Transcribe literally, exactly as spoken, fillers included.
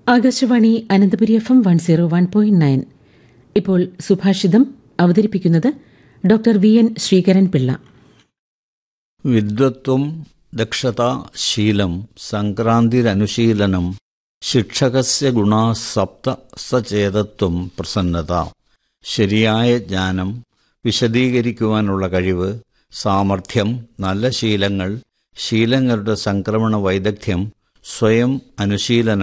Akashvani Ananthapuri F M one zero one point nine. ഇപ്പോൾ സുഭാഷിതം അവതരിപ്പിക്കുന്നത് doctor V N Sreekaran Pillai. വിദ്വത്വം ദക്ഷത ശീലം സംക്രാന്തിരനുശീലനം ശിക്ഷകസ്യ ഗുണാ സപ്ത സചേതത്വം പ്രസന്നത. ശരിയായ ജ്ഞാനം, വിശദീകരിക്കുവാനുള്ള കഴിവ്, സാമർഥ്യം, നല്ല ശീലങ്ങൾ, ശീലങ്ങളുടെ സംക്രമണ വൈദഗ്ധ്യം, സ്വയം അനുശീലനം